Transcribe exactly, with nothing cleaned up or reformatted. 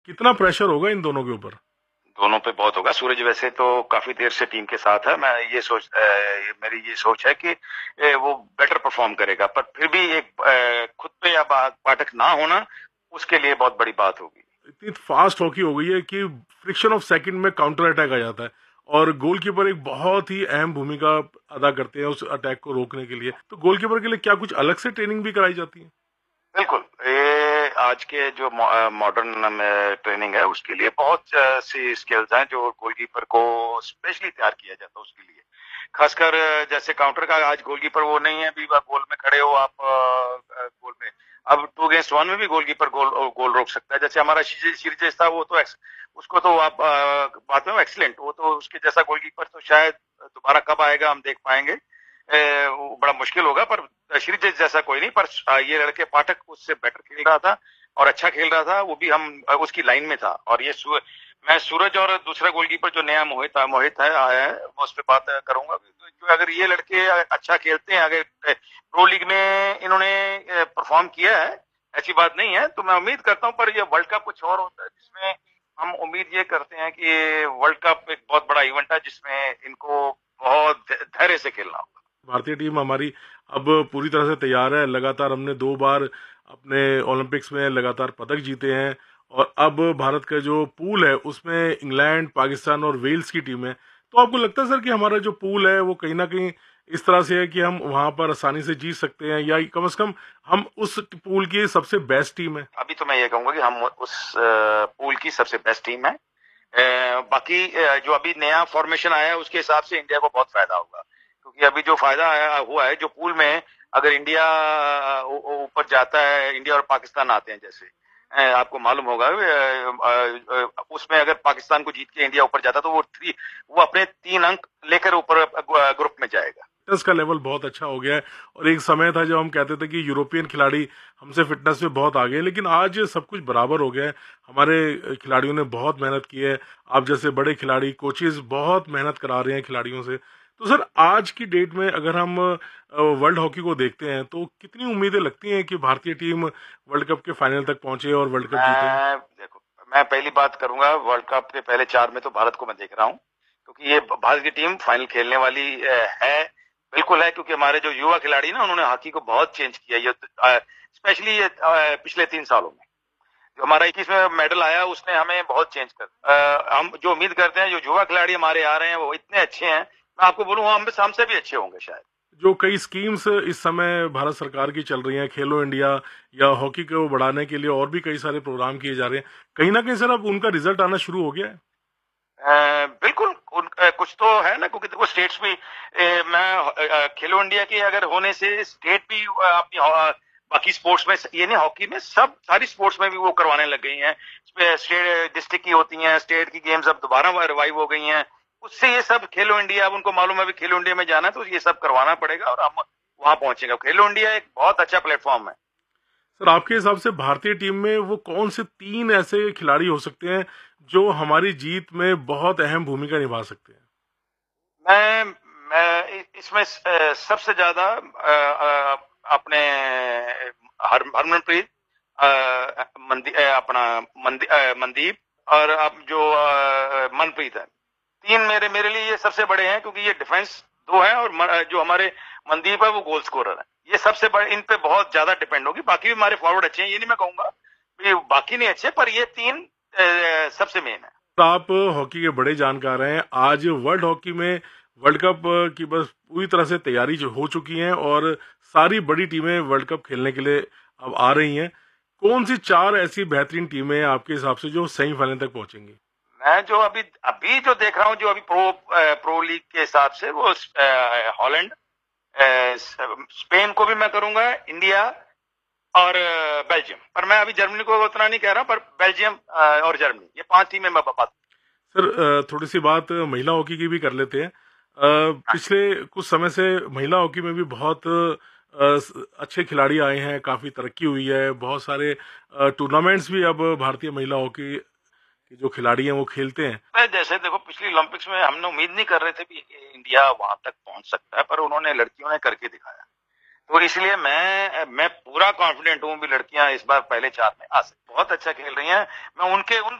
कितना प्रेशर होगा इन दोनों के ऊपर? दोनों पे बहुत होगा। सूरज वैसे तो काफी देर से टीम के साथ है। मैं ये सोच अ, मेरी ये सोच है कि अ, वो बेटर परफॉर्म करेगा, पर फिर भी एक अ, खुद पे या पाठक ना होना उसके लिए बहुत बड़ी बात होगी। इतनी फास्ट हॉकी हो गई है कि फ्रिक्शन ऑफ सेकंड में काउंटर अटैक आ जाता है और गोलकीपर एक बहुत ही अहम भूमिका अदा करते हैं उस अटैक को रोकने के लिए। तो गोलकीपर के लिए क्या कुछ अलग से ट्रेनिंग भी कराई जाती है? बिल्कुल, ये आज के जो मॉडर्न ट्रेनिंग है उसके लिए बहुत सी स्किल्स हैं जो गोलकीपर को स्पेशली तैयार किया जाता है उसके लिए। खासकर जैसे काउंटर का आज गोलकीपर वो नहीं है, भी गोल में खड़े हो आप गोल में। अब टू अगेंस्ट वन में भी गोलकीपर गोल गोल रोक सकता है। जैसे हमारा सीरीज था वो तो उसको तो आप बात में एक्सीलेंट, वो तो उसके जैसा गोलकीपर तो शायद दोबारा कब आएगा हम देख पाएंगे, वो बड़ा मुश्किल होगा। पर सीरीज जैसा कोई नहीं, पर ये लड़के पाठक उससे बेटर खेल रहा था और अच्छा खेल रहा था, वो भी हम उसकी लाइन में था। और ये सु, मैं सूरज और दूसरा गोलकीपर जो नया मोहित मोहित है आया है मैं उस पर बात करूंगा। जो अगर ये लड़के अच्छा खेलते हैं, अगर प्रो लीग में इन्होंने परफॉर्म किया है, ऐसी बात नहीं है, तो मैं उम्मीद करता हूँ। पर ये वर्ल्ड कप कुछ और होता है जिसमें हम उम्मीद ये करते हैं कि वर्ल्ड कप एक बहुत बड़ा इवेंट है जिसमें इनको बहुत धैर्य से खेलना होगा। भारतीय टीम हमारी अब पूरी तरह से तैयार है। लगातार हमने दो बार अपने ओलंपिक्स में लगातार पदक जीते हैं और अब भारत का जो पूल है उसमें इंग्लैंड, पाकिस्तान और वेल्स की टीम है। तो आपको लगता है सर कि हमारा जो पूल है वो कहीं ना कहीं इस तरह से है कि हम वहां पर आसानी से जीत सकते हैं, या कम से कम हम उस पूल की सबसे बेस्ट टीम है? अभी तो मैं ये कहूंगा कि हम उस पूल की सबसे बेस्ट टीम है। बाकी जो अभी नया फॉर्मेशन आया है उसके हिसाब से इंडिया को बहुत फायदा होगा, क्योंकि अभी जो फायदा आया हुआ है जो पूल में, अगर इंडिया ऊपर जाता है, इंडिया और पाकिस्तान आते हैं जैसे, आपको मालूम होगा उसमें अगर पाकिस्तान को जीत के इंडिया ऊपर जाता तो वो थ्री वो अपने तीन अंक लेकर ऊपर ग्रुप में जाएगा। फिटनेस का लेवल बहुत अच्छा हो गया है और एक समय था जब हम कहते थे कि यूरोपियन खिलाड़ी हमसे फिटनेस में बहुत आगे, लेकिन आज सब कुछ बराबर हो गया है। हमारे खिलाड़ियों ने बहुत मेहनत की है। आप जैसे बड़े खिलाड़ी, कोचेस बहुत मेहनत करा रहे हैं खिलाड़ियों से। तो सर आज की डेट में अगर हम वर्ल्ड हॉकी को देखते हैं तो कितनी उम्मीदें लगती हैं कि भारतीय टीम वर्ल्ड कप के फाइनल तक पहुंचे और वर्ल्ड कप जीते? मैं देखो, मैं पहली बात करूंगा, वर्ल्ड कप के पहले चार में तो भारत को मैं देख रहा हूँ, क्योंकि ये भारत की टीम फाइनल खेलने वाली है, बिल्कुल है। क्योंकि हमारे जो युवा खिलाड़ी ना उन्होंने हॉकी को बहुत चेंज किया, ये स्पेशली ये पिछले तीन सालों में जो हमारा इक्कीस में मेडल आया उसने हमें बहुत चेंज कर। हम जो उम्मीद करते हैं जो युवा खिलाड़ी हमारे आ रहे हैं वो इतने अच्छे हैं, मैं आपको बोलूँ हम हमसे भी अच्छे होंगे शायद। जो कई स्कीम्स इस समय भारत सरकार की चल रही हैं, खेलो इंडिया या हॉकी को बढ़ाने के लिए और भी कई सारे प्रोग्राम किए जा रहे हैं, कहीं ना कहीं सर अब उनका रिजल्ट आना शुरू हो गया है? आ, बिल्कुल उन, आ, कुछ तो है ना, क्योंकि देखो स्टेट्स भी ए, मैं खेलो इंडिया के अगर होने से स्टेट भी अपनी बाकी स्पोर्ट्स में, ये नहीं हॉकी में, सब सारी स्पोर्ट्स में भी वो करवाने लग गई हैं। स्टेट डिस्ट्रिक्ट की होती हैं, स्टेट की गेम्स अब दोबारा रिवाइव हो गई हैं। उससे ये सब खेलो इंडिया, अब उनको मालूम है भी खेलो इंडिया में जाना है तो ये सब करवाना पड़ेगा और हम वहां पहुंचेंगे। खेलो इंडिया एक बहुत अच्छा प्लेटफॉर्म है। सर आपके हिसाब से भारतीय टीम में वो कौन से तीन ऐसे खिलाड़ी हो सकते हैं जो हमारी जीत में बहुत अहम भूमिका निभा सकते हैं? मैं मैं इसमें सबसे ज्यादा अपने हर हरमनप्रीत, मंदी, अपना मंदी, मनदीप और अब जो मनप्रीत है, तीन मेरे मेरे लिए ये सबसे बड़े हैं, क्योंकि ये डिफेंस दो है और जो हमारे मनदीप है वो गोल स्कोरर है। ये सबसे बड़े, इन पे बहुत ज्यादा डिपेंड होगी। बाकी भी हमारे फॉरवर्ड अच्छे हैं, ये नहीं मैं कहूंगा बाकी नहीं अच्छे, पर ये तीन सबसे मेन है। तो आप हॉकी के बड़े जानकार हैं। आज वर्ल्ड हॉकी में वर्ल्ड कप की बस पूरी तरह से तैयारी जो हो चुकी है और सारी बड़ी टीमें वर्ल्ड कप खेलने के लिए अब आ रही हैं। कौन सी चार ऐसी बेहतरीन टीमें हैं आपके हिसाब से जो सेमीफाइनल तक पहुंचेंगी? मैं जो अभी अभी जो देख रहा हूँ, जो अभी प्रो प्रो लीग के हिसाब से, वो हॉलैंड, स्पेन को भी मैं करूंगा, इंडिया और बेल्जियम। पर मैं अभी जर्मनी को उतना नहीं कह रहा, पर बेल्जियम और जर्मनी, ये पांच टीमें मैं बात। सर थोड़ी सी बात महिला हॉकी की भी कर लेते हैं। पिछले कुछ समय से महिला हॉकी में भी बहुत अच्छे खिलाड़ी आए हैं, काफी तरक्की हुई है, बहुत सारे टूर्नामेंट्स भी अब भारतीय महिला हॉकी के जो खिलाड़ी हैं वो खेलते हैं। जैसे देखो पिछली ओलंपिक्स में हमने उम्मीद नहीं कर रहे थे कि इंडिया वहां तक पहुंच सकता है, पर उन्होंने, लड़कियों ने करके दिखाया। तो इसलिए मैं मैं पूरा कॉन्फिडेंट हूँ भी लड़कियां इस बार पहले चार में आ सकती, बहुत अच्छा खेल रही हैं। मैं उनके उन